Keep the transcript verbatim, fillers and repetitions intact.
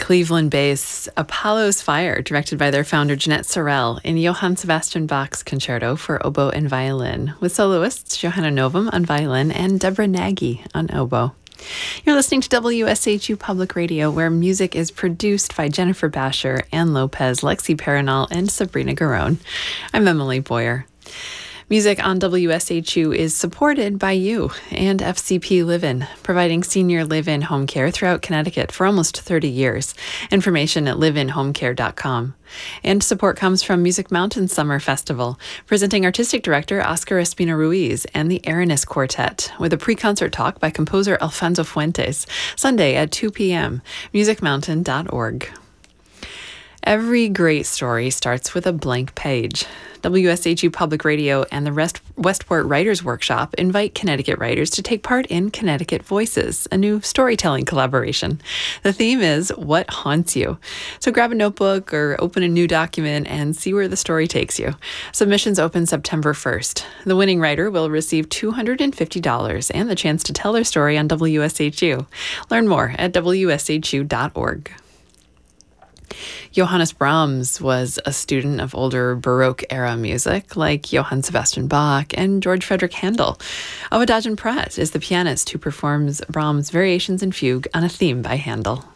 Cleveland-based Apollo's Fire, directed by their founder Jeanette Sorrell, in Johann Sebastian Bach's concerto for oboe and violin, with soloists Johanna Novum on violin and Deborah Nagy on oboe. You're listening to W S H U Public Radio, where music is produced by Jennifer Basher, Ann Lopez, Lexi Paranal, and Sabrina Garone. I'm Emily Boyer. Music on W S H U is supported by you and F C P Live-In, providing senior live-in home care throughout Connecticut for almost thirty years. Information at live in home care dot com. And support comes from Music Mountain Summer Festival, presenting Artistic Director Oscar Espina Ruiz and the Aranis Quartet, with a pre-concert talk by composer Alfonso Fuentes, Sunday at two p.m. music mountain dot org. Every great story starts with a blank page. W S H U Public Radio and the Rest- Westport Writers Workshop invite Connecticut writers to take part in Connecticut Voices, a new storytelling collaboration. The theme is What Haunts You? So grab a notebook or open a new document and see where the story takes you. Submissions open September first. The winning writer will receive two hundred fifty dollars and the chance to tell their story on W S H U. Learn more at w s h u dot org. Johannes Brahms was a student of older Baroque-era music like Johann Sebastian Bach and George Frederick Handel. Adagian Pratt is the pianist who performs Brahms' Variations in Fugue on a theme by Handel.